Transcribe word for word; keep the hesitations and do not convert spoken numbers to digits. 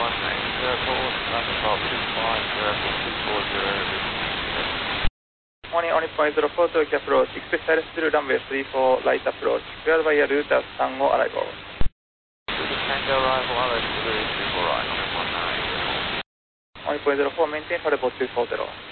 eight, airport, landing two five, airport two four zero, Morning, on point zero four to approach, expect through runway three four, light approach, cleared via route as Tango arrival. Tango arrival, L S three two four right, one nine. On point zero four, maintain for about two four zero.